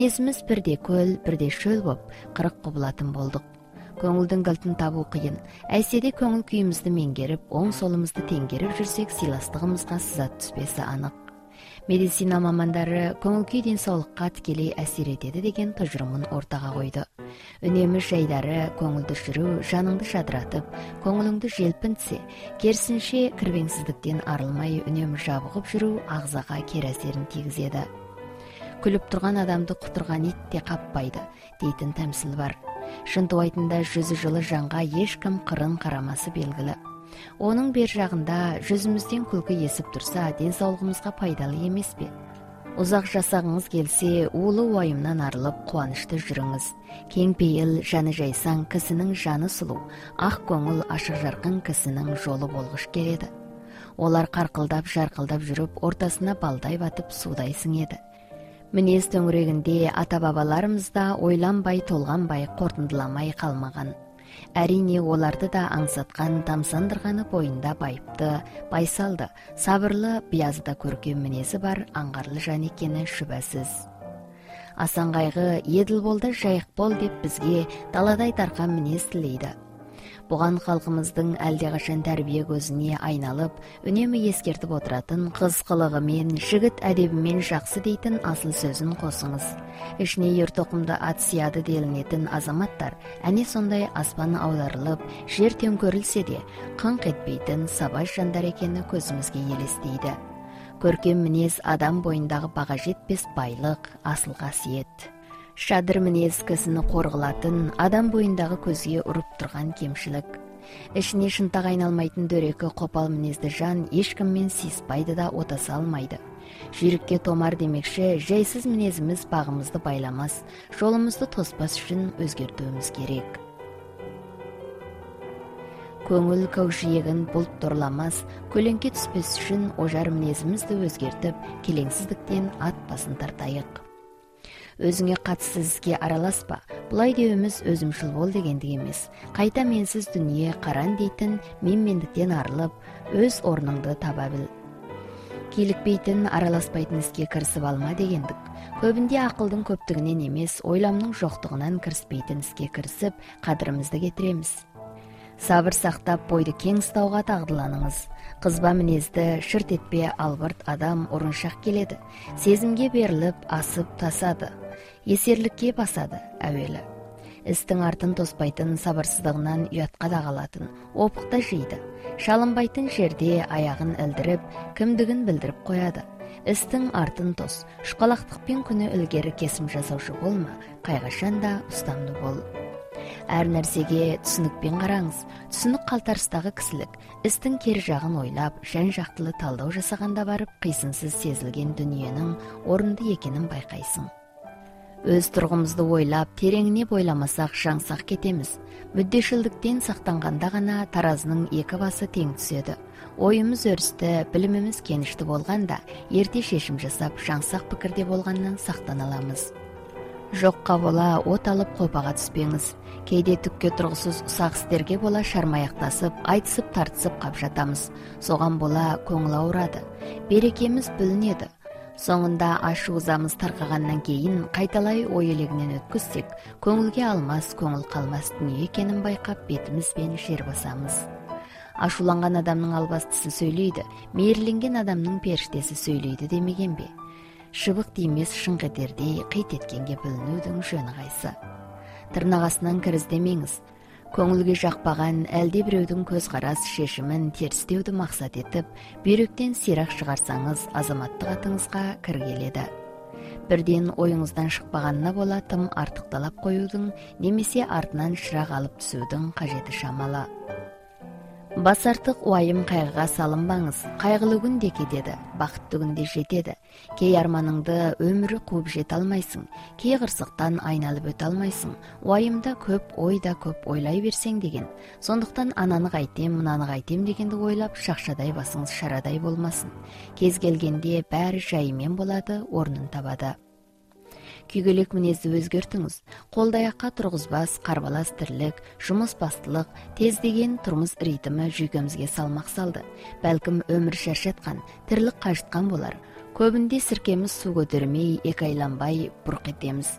Есіміз бірде көл, бірде шөл боп, қырық құбылатын болдық. Көңілдің кілтін табу қиын. Әйтсе де көңіл күйімізді меңгеріп, оң солымызды теңгеріп жүрсек, сыйластығымызға сызат түспесі анық. Медицина мамандары көңіл күй денсаулыққа тікелей әсер етеді деген тұжырымын ортаға қойды. Үнемі жайдары көңілді жүру, жаныңды жадыратып, көңіліңді желпінтсе, керісінше кірбеңсіздіктен арылмай үнемі жабығып жүру ағзаға кері әсерін тигізеді. Күліп тұрған адамды құтырған ит те қаппайды дейтін тәмсіл бар. Шынтуайтында жүзі жылы жанға ешкім қырын қарамасы белгілі. Оның бер жағында жүзімізден күлкі есіп тұрса, денсаулығымызға пайдалы емес пе? Ұзақ жасағыңыз келсе, улы уайымнан арылып, қуанышты жүріңіз. Кең пейіл, жаны жайсаң, кісінің жаны сұлу, ақ көңіл, ашық жарқын кісінің жолы болғыш келеді. Олар қарқылдап, жарқылдап жүріп, ортасына балдай батып, судай сіңеді. Мінез төңірегінде ата-бабаларымыз да ойланбай, толғанбай, қорытындыламай қалмаған. Әрине оларды да аңсатқан, тамсандырғаны бойында байыпты, байсалды, сабырлы, биязыда көркем мінезі бар аңғарлы жан екені шүбәсіз. Асан қайғы, еділ болды, жайық бол деп бізге даладай дарқан мінез тілейді. Бұған халқымыздың әлдеқашан тәрбие көзіне айналып, үнемі ескертіп отыратын қыз қылығымен, жігіт әдебімен жақсы дейтін асыл сөзін қосыңыз. Ішіне ертоқымды ат сияды делінетін азаматтар, әне сондай аспан аударылып, жер төңкерілсе де, қыңқ етпейтін сабаж жандар екені көзімізге елестейді. Көркем мінез адам бойындағы баға жетпес байлық, асыл қасиет. Шадыр мінез кісіні қорғылатын, адам бойындағы көзге ұрып тұрған кемшілік. Ішіне шынтақ айналмайтын дөрекі қопал мінезді жан ешкіммен сиыспайды да отаса алмайды. Жүйрікке томар демекші, жайсыз мінезіміз бағымызды байламас, жолымызды тоспас үшін өзгертуіміз керек. Көңіл көкжиегін бұлт торламас, көлеңке түспес үшін ожар мінезімізді өзгертіп, келеңсіздіктен ат басын тартайық. Өзіңе қатысыз іске араласпа, бұлай деуіміз өзімшіл бол дегендік емес. Қайта менсіз дүние қаран дейтін менмендіктен арылып, өз орныңды таба біл. Килікпейтін, араласпайтын іске кірісіп алма дегендік. Көбінде ақылдың көптігінен емес, ойламның жоқтығынан кіріспейтін іске кірісіп, қадірімізді кетіреміз. Сабыр сақтап, бойды кең ұстауға тағдыланыңыз. Қызба мінезді, шырт етпе албырт адам ұрыншақ келеді. Сезімге беріліп, асып тасады. Есерлікке басады әуелі. Істің артын тоспайтын, сабырсыздығынан ұятқа да қалатын, опықта жейді. Шалынбайтын жерде аяғын ілдіріп, кімдігін білдіріп қояды. Істің артын тос, шұқалақтықпен күні ілгері кесім жасаушы болма, қайғашан да ұстамды бол. Әр нәрсеге түсінікпен қараңыз. Түсінік қалтарыстағы кісілік, істің кері жағын ойлап, жан-жақтылы талдау жасағанда барып, қисынсыз сезілген дүниенің орынды екенін байқайсың. Өз тұрғымызды ойлап, тереңіне бойламасақ жаңсақ кетеміз. Мүддешілдіктен сақтанғанда ғана таразының екі басы тең түседі. Ойымыз өрісті, біліміміз кенішті болғанда, ерте шешім жасап, жаңсақ пікірде болғаннан сақтан аламыз. Жоққа бола от алып қопаға түспеңіз. Кейде түкке тұрғысыз ұсақ істерге бола шармаяқтасып, айтысып тартысып қап жатамыз. Соған бола көңіл ауырады. Берекеміз бүлінеді. Соңында ашу-ызамыз тарқағаннан кейін қайталай ой елегінен өткізсек, көңілге алмас, көңіл қалмас дүние екенін байқап бетімізбен жер басамыз. Ашуланған адамның албастысы сөйлейді, мейірленген адамның періштесі сөйлейді демеген бе? Шыбық деймес шыңқ етердей қит еткенге бүлінудің жөні қайсы. Тырнағасынан кіріздемеңіз. Көңілге жақпаған әлде біреудің көзқарас шешімін терістеуді мақсат етіп, бүйректен сирақ шығарсаңыз, азаматтық атыңызға кір келеді. Бірден ойыңыздан шықпағанына бола тым артықталап қоюдың, немесе артынан шырақ алып түсудің қажеті шамалы. Басартық уайым қайғыға салынбаңыз. Қайғылы күн де кетеді, бақытты күн де жетеді. Кей арманыңды өмірі қуып жете алмайсың, кей қырсықтан айналып өте алмайсың. Уайымда көп, ойда көп ойлай берсең деген. Сондықтан ананы қайтем, мынаны қайтем дегенді ойлап, шақшадай басыңыз шарадай болмасын. Кез келгенде бәрі жайымен болады, орнын табады. Күйгелек мінезді өзгертіңіз. Қолдаяққа тұрғызбас, қарбалас тірлік, жұмыс бастылық, тездеген тұрмыс ритмі жүйкемізге салмақ салды. Бәлкім өмір шаршатқан, тірлік қажытқан болар. Көбінде сіркеміз су көтермей, екайланбай бұрқ етеміз.